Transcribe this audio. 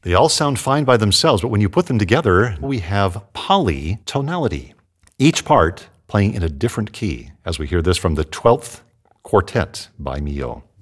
They all sound fine by themselves, but when you put them together, we have polytonality. Each part playing in a different key, as we hear this from the 12th Quartet by Milhaud.